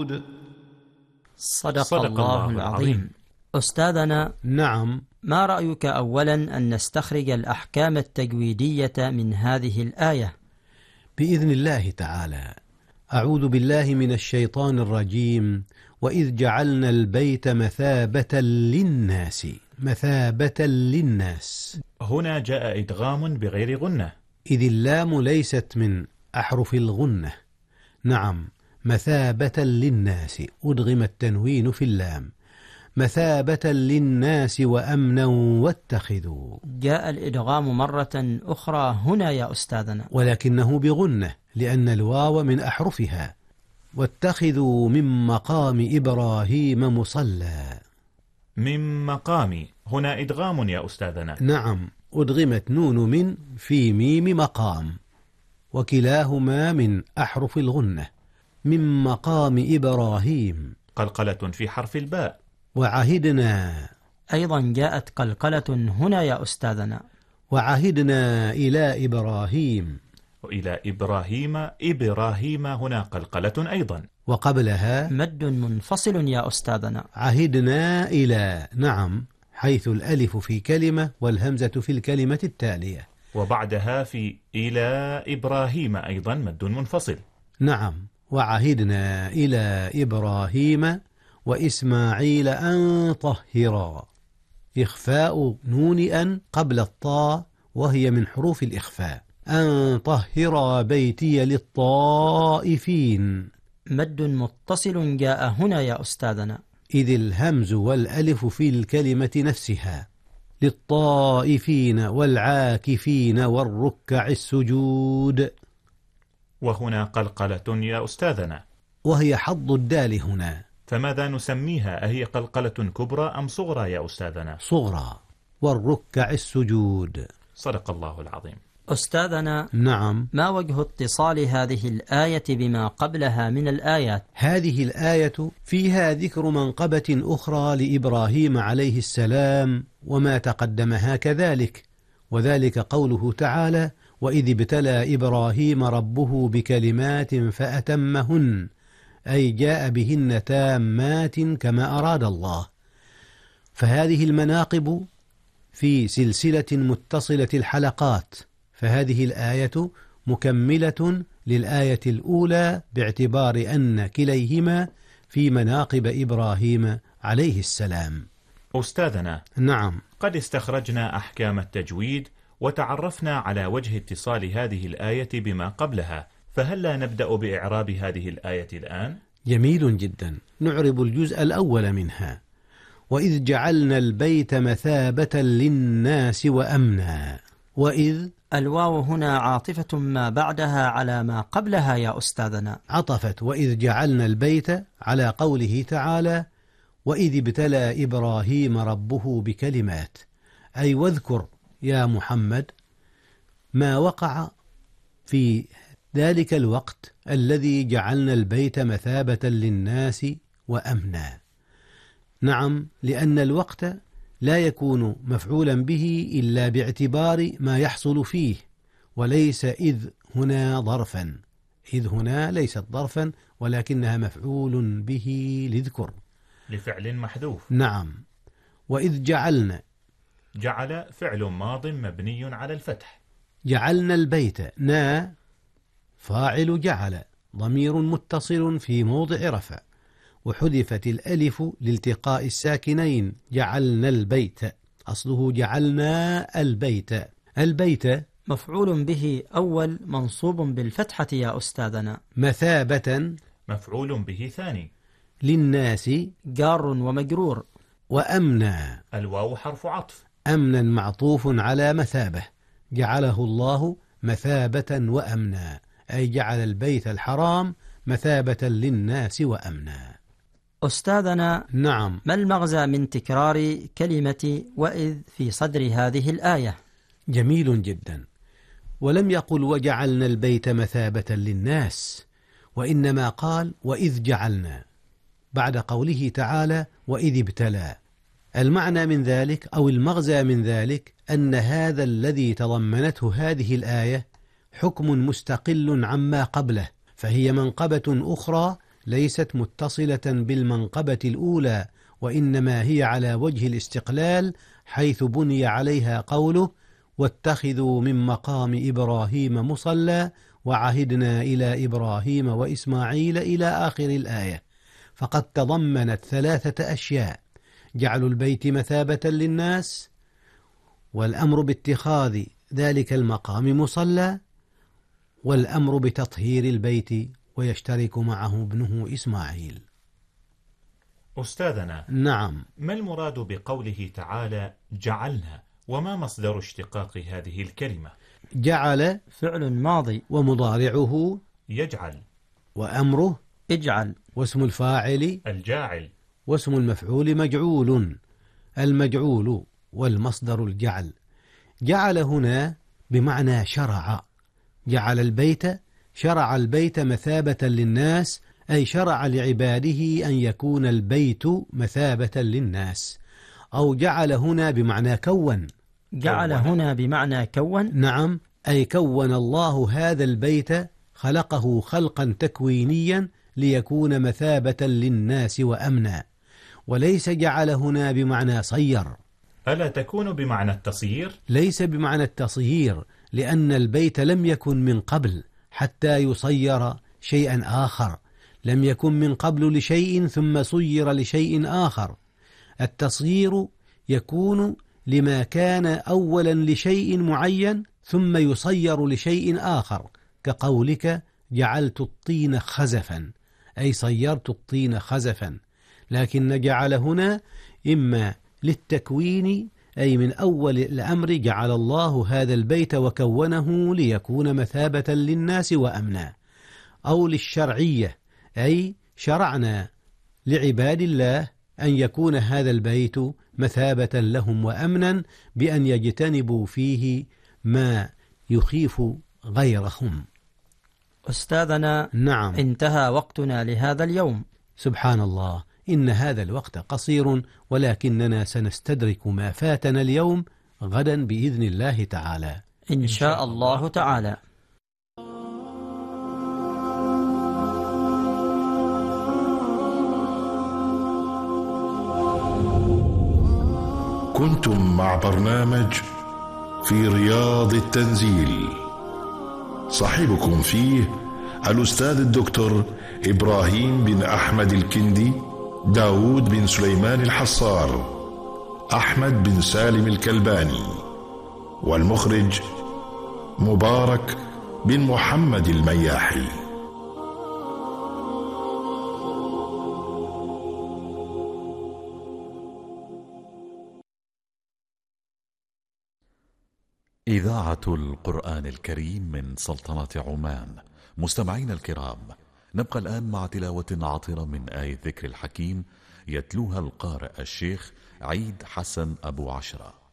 السجود. صدق الله العظيم. أستاذنا، نعم. ما رأيك أولا أن نستخرج الأحكام التجويدية من هذه الآية؟ بإذن الله تعالى. أعوذ بالله من الشيطان الرجيم. وإذ جعلنا البيت مثابة للناس. مثابة للناس. هنا جاء إدغام بغير غنة، إذ اللام ليست من أحرف الغنة. نعم، مثابة للناس، أدغم التنوين في اللام. مثابة للناس وأمنا واتخذوا. جاء الإدغام مرة أخرى هنا يا أستاذنا، ولكنه بغنة لأن الواو من أحرفها. واتخذوا من مقام إبراهيم مصلى. من مقام، هنا إدغام يا أستاذنا. نعم، أدغمت نون من في ميم مقام، وكلاهما من أحرف الغنة. من مقام إبراهيم. قلقلة في حرف الباء. وعهدنا. أيضا جاءت قلقلة هنا يا أستاذنا. وعهدنا إلى إبراهيم. وإلى إبراهيم. إبراهيم هنا قلقلة أيضا. وقبلها مد منفصل يا أستاذنا. عهدنا إلى. نعم، حيث الألف في كلمة والهمزة في الكلمة التالية. وبعدها في إلى إبراهيم أيضا مد منفصل. نعم. وعهدنا إلى إبراهيم وإسماعيل أن طهرا. إخفاء نون أن قبل الطاء، وهي من حروف الإخفاء. أن طهر بيتي للطائفين. مد متصل جاء هنا يا أستاذنا. إذ الهمز والألف في الكلمة نفسها. للطائفين والعاكفين والركع السجود. وهنا قلقلة يا أستاذنا، وهي حظ الدال هنا. فماذا نسميها؟ أهي قلقلة كبرى أم صغرى يا أستاذنا؟ صغرى. والركع السجود. صدق الله العظيم. أستاذنا، نعم. ما وجه اتصال هذه الآية بما قبلها من الآيات؟ هذه الآية فيها ذكر منقبة أخرى لإبراهيم عليه السلام وما تقدمها كذلك، وذلك قوله تعالى: وإذ ابتلى إبراهيم ربه بكلمات فأتمهن، أي جاء بهن تامات كما أراد الله. فهذه المناقب في سلسلة متصلة الحلقات، فهذه الآية مكملة للآية الأولى باعتبار أن كليهما في مناقب إبراهيم عليه السلام. أستاذنا، نعم. قد استخرجنا أحكام التجويد وتعرفنا على وجه اتصال هذه الآية بما قبلها، فهل لا نبدأ بإعراب هذه الآية الآن؟ جميل جدا. نعرب الجزء الأول منها. وإذ جعلنا البيت مثابة للناس وأمنا. وإذ الواو هنا عاطفة ما بعدها على ما قبلها يا أستاذنا. عطفت وإذ جعلنا البيت على قوله تعالى: وإذ ابتلى إبراهيم ربه بكلمات، أي واذكر يا محمد ما وقع في ذلك الوقت الذي جعلنا البيت مثابة للناس وأمنا. نعم، لأن الوقت لا يكون مفعولا به إلا باعتبار ما يحصل فيه، وليس إذ هنا ظرفا. إذ هنا ليست ظرفا، ولكنها مفعول به لذكر، لفعل محذوف. نعم. وإذ جعلنا. جعل فعل ماض مبني على الفتح. جعلنا البيت. نا فاعل جعل، ضمير متصل في موضع رفع، وحذفت الألف لالتقاء الساكنين. جعلنا البيت، أصله جعلنا البيت. البيت مفعول به أول منصوب بالفتحة يا أستاذنا. مثابة مفعول به ثاني. للناس جار ومجرور. وأمنا الواو حرف عطف. أمنا معطوف على مثابة، جعله الله مثابة وأمنا، أي جعل البيت الحرام مثابة للناس وأمنا. أستاذنا، نعم. ما المغزى من تكرار كلمة وإذ في صدر هذه الآية؟ جميل جدا. ولم يقل وجعلنا البيت مثابة للناس، وإنما قال وإذ جعلنا بعد قوله تعالى وإذ ابتلى. المعنى من ذلك أو المغزى من ذلك أن هذا الذي تضمنته هذه الآية حكم مستقل عما قبله، فهي منقبة أخرى ليست متصلة بالمنقبة الأولى، وإنما هي على وجه الاستقلال، حيث بني عليها قوله: واتخذوا من مقام إبراهيم مصلى وعهدنا إلى إبراهيم وإسماعيل إلى آخر الآية. فقد تضمنت 3 أشياء: جعل البيت مثابة للناس، والأمر باتخاذ ذلك المقام مصلى، والأمر بتطهير البيت، ويشترك معه ابنه إسماعيل. أستاذنا، نعم. ما المراد بقوله تعالى جعلنا، وما مصدر اشتقاق هذه الكلمة؟ جعل فعل ماضي، ومضارعه يجعل، وأمره اجعل، واسم الفاعل الجاعل، واسم المفعول مجعول. المجعول والمصدر الجعل. جعل هنا بمعنى شرع، جعل البيت، شرع البيت مثابة للناس، أي شرع لعباده أن يكون البيت مثابة للناس. أو جعل هنا بمعنى كون. جعل هنا بمعنى كون. نعم، أي كون الله هذا البيت، خلقه خلقا تكوينيا ليكون مثابة للناس وأمنا. وليس جعل هنا بمعنى صير. ألا تكون بمعنى التصيير؟ ليس بمعنى التصيير، لأن البيت لم يكن من قبل حتى يصير شيئا آخر، لم يكن من قبل لشيء ثم صير لشيء آخر. التصيير يكون لما كان أولا لشيء معين ثم يصير لشيء آخر، كقولك جعلت الطين خزفا، أي صيرت الطين خزفا. لكن جعل هنا إما للتكوين، أي من أول الأمر جعل الله هذا البيت وكونه ليكون مثابة للناس وأمنا، أو للشرعية، أي شرعنا لعباد الله أن يكون هذا البيت مثابة لهم وأمنا، بأن يجتنبوا فيه ما يخيف غيرهم. أستاذنا، نعم. انتهى وقتنا لهذا اليوم. سبحان الله، إن هذا الوقت قصير، ولكننا سنستدرك ما فاتنا اليوم غدا بإذن الله تعالى. إن شاء الله تعالى. كنتم مع برنامج في رياض التنزيل، صاحبكم فيه الأستاذ الدكتور إبراهيم بن أحمد الكندي، داود بن سليمان الحصار، أحمد بن سالم الكلباني، والمخرج مبارك بن محمد المياحي. إذاعة القرآن الكريم من سلطنة عمان. مستمعين الكرام، نبقى الآن مع تلاوة عطرة من آية ذكر الحكيم، يتلوها القارئ الشيخ عيد حسن أبو عشرة.